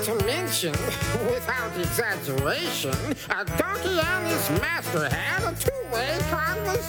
to mention, without exaggeration, Donkey and his master had a two-way conversation.